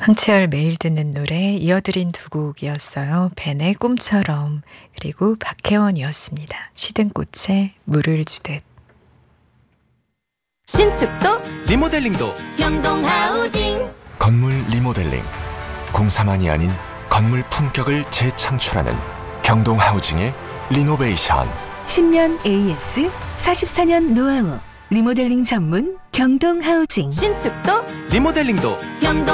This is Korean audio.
황채열 매일 듣는 노래 이어드린 두 곡이었어요. 벤의 꿈처럼 그리고 박혜원이었습니다. 시든 꽃에 물을 주듯. 신축도 리모델링도 경동하우징. 건물 리모델링, 공사만이 아닌 건물 품격을 재창출하는 경동하우징의 리노베이션. 10년 AS, 44년 노하우, 리모델링 전문 경동하우징. 신축도 리모델링도 경동